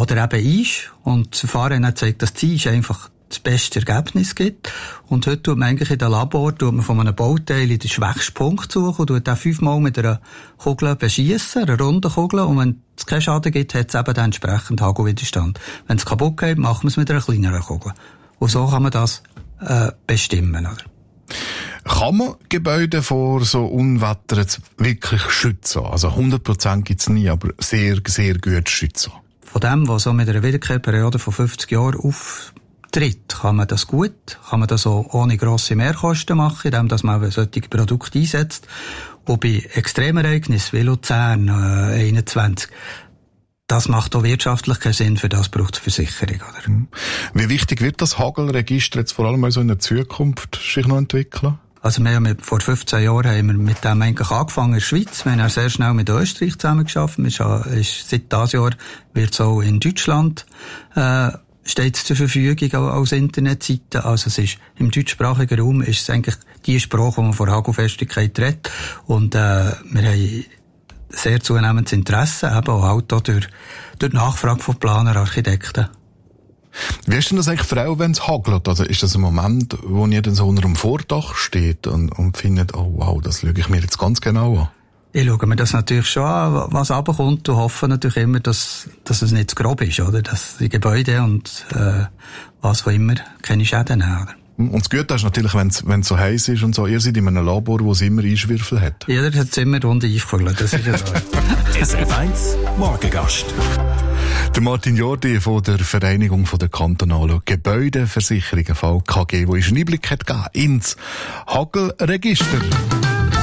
oder eben Eis. Und das Verfahren hat gezeigt, dass das Eis einfach das beste Ergebnis gibt. Und heute tut man eigentlich in den Labor von einem Bauteil in den schwächsten Punkt suchen und tut den 5-mal mit einer Kugel beschiessen, einer runden Kugel. Und wenn es keinen Schaden gibt, hat es eben den entsprechenden Hagelwiderstand. Wenn es kaputt geht, machen wir es mit einer kleineren Kugel. Und so kann man das bestimmen, oder? Kann man Gebäude vor so Unwettern wirklich schützen? Also 100% gibt's nie, aber sehr, sehr gut schützen. Von dem, was so mit einer Wiederkehrperiode von 50 Jahren auftritt, kann man das gut, kann man das auch ohne grosse Mehrkosten machen, indem dass man solche Produkte einsetzt. Und bei Extremereignissen wie Luzern 21, das macht auch wirtschaftlich keinen Sinn, für das braucht es Versicherung, oder? Wie wichtig wird das Hagelregister jetzt vor allem also in der Zukunft sich noch entwickeln? Also vor 15 Jahren haben wir mit dem eigentlich angefangen in der Schweiz. Wir haben auch sehr schnell mit Österreich zusammengearbeitet. Seit diesem Jahr wird es auch in Deutschland steht zur Verfügung als Internetseite. Also es ist im deutschsprachigen Raum ist es eigentlich die Sprache, die man von Hagelfestigkeit redet. Und wir haben sehr zunehmendes Interesse, eben auch halt durch die Nachfrage von Planer, Architekten. Wie ist denn das eigentlich für auch, wenn es hagelt? Also ist das ein Moment, wo ihr dann so unter einem Vordach steht und findet, oh wow, das schaue ich mir jetzt ganz genau an? Ich schaue mir das natürlich schon an, was runterkommt, und hoffe natürlich immer, dass es nicht zu grob ist, oder? Dass die Gebäude und was auch immer keine Schäden haben, oder? Und das Gute ist natürlich, wenn es so heiß ist und so, ihr seid in einem Labor, wo es immer Einschwürfel hat. Jeder hat es immer runter eingekugelt, das ist ja so. SRF 1 Morgengast. Der Martin Jordi von der Vereinigung der kantonalen Gebäudeversicherungen VKG, wo einen Einblick hat gegeben ins Hagelregister.